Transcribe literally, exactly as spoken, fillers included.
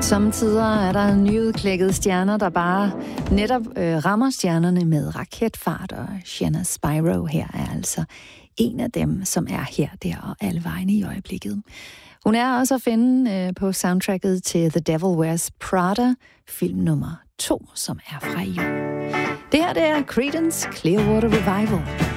Samtidig er der nyudklækkede stjerner, der bare netop øh, rammer stjernerne med raketfart, og Shanna Spyro her er altså en af dem, som er her, der og alle vegne i øjeblikket. Hun er også at finde øh, på soundtracket til The Devil Wears Prada, film nummer to, som er fra i år. Det her det er Creedence Clearwater Revival.